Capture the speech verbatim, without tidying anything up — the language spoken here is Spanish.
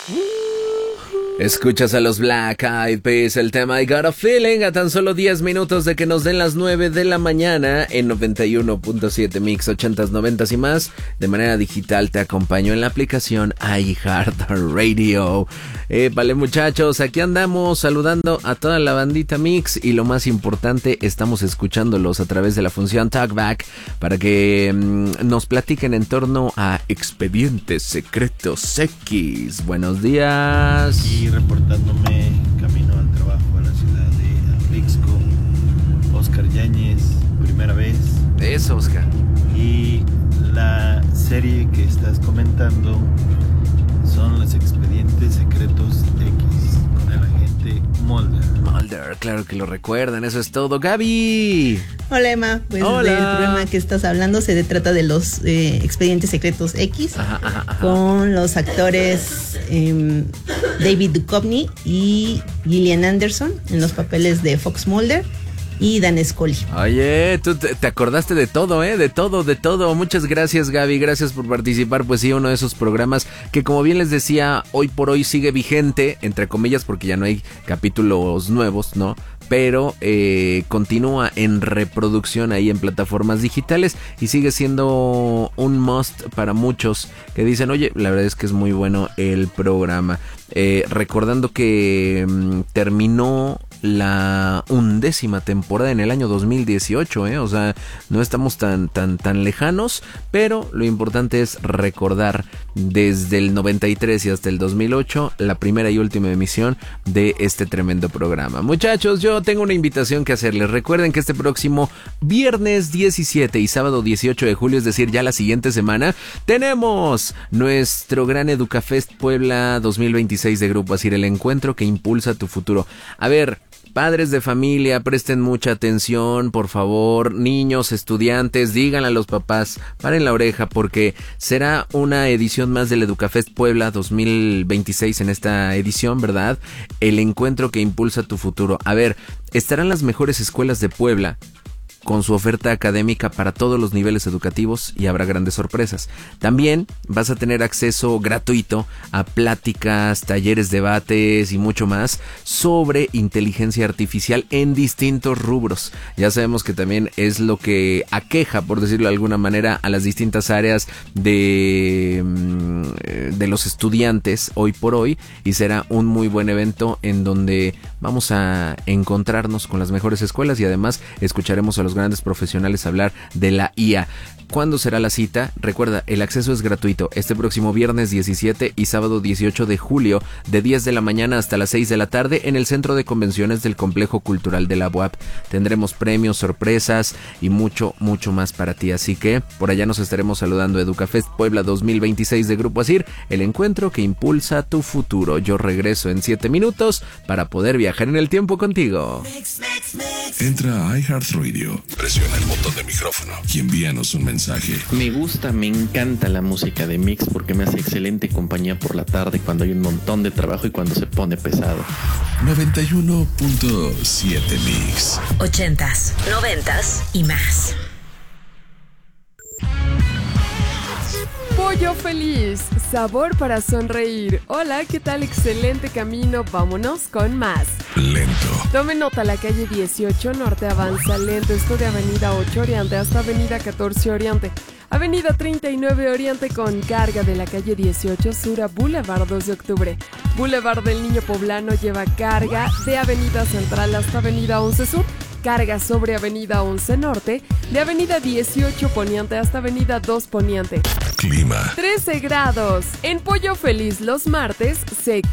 Escuchas a los Black Eyed Peas, el tema I Got a Feeling, a tan solo diez minutos de que nos den las nueve de la mañana en noventa y uno punto siete Mix, ochentas, noventas y más. De manera digital te acompaño en la aplicación iHeartRadio. Eh, vale muchachos, aquí andamos saludando a toda la bandita Mix y lo más importante, estamos escuchándolos a través de la función Talkback para que mmm, nos platiquen en torno a Expedientes Secretos X. Buenos días. Y reportándome camino al trabajo a la ciudad de Atlixco, Oscar Yáñez, primera vez. Eso, Oscar. Y la serie que estás comentando son los Expedientes Secretos X con el agente Mulder. Mulder, claro que lo recuerdan, eso es todo. Gaby. Hola Emma, pues Hola. del programa que estás hablando se trata de los eh, Expedientes Secretos X, Ajá, ajá, ajá. con los actores eh, David Duchovny y Gillian Anderson en los papeles de Fox Mulder y Dan Scully. Oye, tú te, te acordaste de todo, ¿eh? De todo, de todo. Muchas gracias, Gaby. Gracias por participar. Pues sí, uno de esos programas que, como bien les decía, hoy por hoy sigue vigente, entre comillas, porque ya no hay capítulos nuevos, ¿no? Pero eh, continúa en reproducción ahí en plataformas digitales y sigue siendo un must para muchos que dicen, oye, la verdad es que es muy bueno el programa. Eh, recordando que mmm, terminó la undécima temporada en el año dos mil dieciocho, ¿eh? O sea, no estamos tan, tan, tan lejanos, pero lo importante es recordar desde el noventa y tres y hasta el dos mil ocho la primera y última emisión de este tremendo programa. Muchachos, yo tengo una invitación que hacerles. Recuerden que este próximo viernes diecisiete y sábado dieciocho de julio, es decir, ya la siguiente semana, tenemos nuestro gran Educafest Puebla dos mil veintiséis de Grupo Asir, el encuentro que impulsa tu futuro. A ver, padres de familia, presten mucha atención, por favor. Niños, estudiantes, díganle a los papás, paren la oreja, porque será una edición más del Educafest Puebla dos mil veintiséis en esta edición, ¿verdad? El encuentro que impulsa tu futuro. A ver, estarán las mejores escuelas de Puebla con su oferta académica para todos los niveles educativos y habrá grandes sorpresas. También vas a tener acceso gratuito a pláticas, talleres, debates y mucho más sobre inteligencia artificial en distintos rubros. Ya sabemos que también es lo que aqueja, por decirlo de alguna manera, a las distintas áreas de, de los estudiantes hoy por hoy, y será un muy buen evento en donde vamos a encontrarnos con las mejores escuelas y además escucharemos a los grandes profesionales hablar de la I A. ¿Cuándo será la cita? Recuerda, el acceso es gratuito este próximo viernes diecisiete y sábado dieciocho de julio, de diez de la mañana hasta las seis de la tarde en el Centro de Convenciones del Complejo Cultural de la U A P. Tendremos premios, sorpresas y mucho, mucho más para ti. Así que por allá nos estaremos saludando. Educafest Puebla dos mil veintiséis de Grupo Asir, el encuentro que impulsa tu futuro. Yo regreso en siete minutos para poder viajar en el tiempo contigo. Entra a iHeartRadio, presiona el botón de micrófono y envíanos un mensaje. Me gusta, me encanta la música de Mix porque me hace excelente compañía por la tarde cuando hay un montón de trabajo y cuando se pone pesado. noventa y uno punto siete Mix. Ochentas, noventas y más. Pollo feliz, sabor para sonreír. Hola, ¿qué tal? Excelente camino, vámonos con más. Lento. Tome nota, la calle dieciocho Norte avanza lento, esto de Avenida ocho Oriente hasta Avenida catorce Oriente. Avenida treinta y nueve Oriente con carga de la calle dieciocho Sur a Boulevard dos de Octubre. Boulevard del Niño Poblano lleva carga de Avenida Central hasta Avenida once Sur. Carga sobre Avenida once Norte, de Avenida dieciocho Poniente hasta Avenida dos Poniente. Clima. trece grados. En Pollo Feliz los martes se